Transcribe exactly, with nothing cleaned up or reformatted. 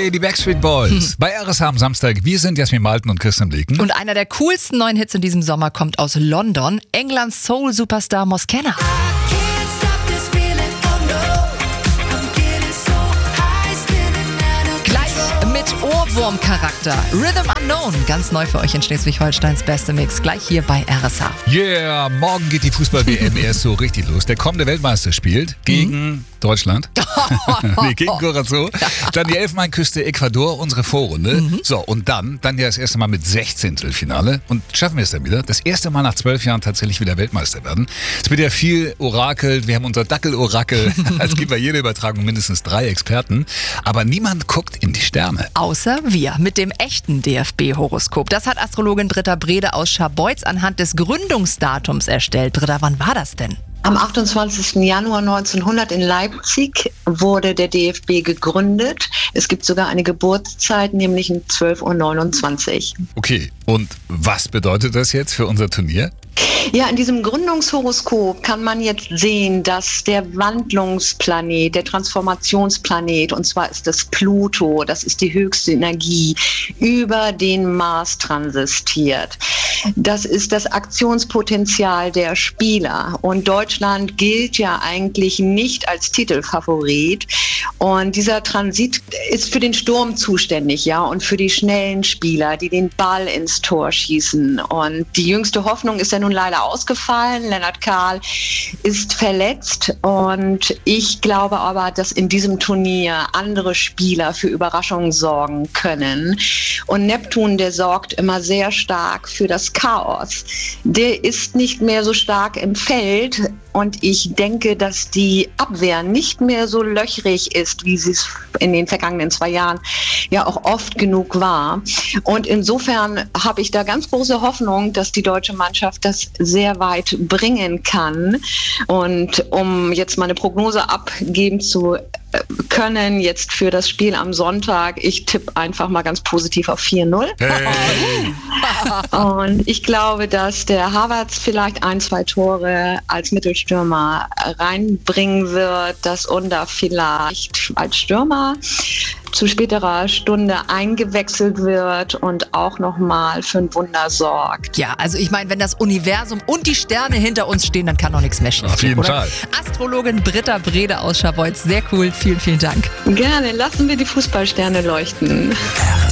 Hey, die Backstreet Boys. Bei R S H am Samstag. Wir sind Jasmin Malten und Christian Blieken. Und einer der coolsten neuen Hits in diesem Sommer kommt aus London. Englands Soul-Superstar Moskenna. Gleich mit Ohrwurm-Charakter. Rhythm Unknown. Ganz neu für euch in Schleswig-Holsteins beste Mix. Gleich hier bei R S H. Yeah, morgen geht die Fußball-W M erst so richtig los. Der kommende Weltmeister spielt gegen mhm. Deutschland. nee, gegen Curacao. Dann die Elfenbeinküste Ecuador, unsere Vorrunde. Mhm. So, und dann, dann ja das erste Mal mit Sechzehntelfinale. Und schaffen wir es dann wieder? Das erste Mal nach zwölf Jahren tatsächlich wieder Weltmeister werden. Es wird ja viel orakelt. Wir haben unser Dackel-Orakel. Es gibt bei jeder Übertragung mindestens drei Experten. Aber niemand guckt in die Sterne. Außer wir mit dem echten D F B-Horoskop. Das hat Astrologin Britta Brede aus Scharbeutz anhand des Gründungsdatums erstellt. Britta, wann war das denn? Am achtundzwanzigsten Januar neunzehnhundert in Leipzig wurde der D F B gegründet. Es gibt sogar eine Geburtszeit, nämlich um zwölf Uhr neunundzwanzig. Okay, und was bedeutet das jetzt für unser Turnier? Ja, in diesem Gründungshoroskop kann man jetzt sehen, dass der Wandlungsplanet, der Transformationsplanet, und zwar ist das Pluto, das ist die höchste Energie, über den Mars transitiert. Das ist das Aktionspotenzial der Spieler. Und Deutschland gilt ja eigentlich nicht als Titelfavorit. Und dieser Transit ist für den Sturm zuständig, ja, und für die schnellen Spieler, die den Ball ins Tor schießen. Und die jüngste Hoffnung ist ja nun leider ausgefallen. Lennart Kahl ist verletzt. Und ich glaube aber, dass in diesem Turnier andere Spieler für Überraschungen sorgen können. Und Neptun, der sorgt immer sehr stark für das Chaos. Der ist nicht mehr so stark im Feld. Und ich denke, dass die Abwehr nicht mehr so löchrig ist, wie sie es in den vergangenen zwei Jahren ja auch oft genug war. Und insofern habe ich da ganz große Hoffnung, dass die deutsche Mannschaft das sehr weit bringen kann. Und um jetzt mal eine Prognose abgeben zu können jetzt für das Spiel am Sonntag, ich tippe einfach mal ganz positiv auf vier null. Hey. Und ich glaube, dass der Havertz vielleicht ein, zwei Tore als Mittelstürmer reinbringen wird, dass Under vielleicht als Stürmer zu späterer Stunde eingewechselt wird und auch nochmal für ein Wunder sorgt. Ja, also ich meine, wenn das Universum und die Sterne hinter uns stehen, dann kann doch nichts mehr schief Auf jeden oder? Fall. Astrologin Britta Brede aus Scharbeutz, sehr cool, vielen, vielen Dank. Gerne, lassen wir die Fußballsterne leuchten.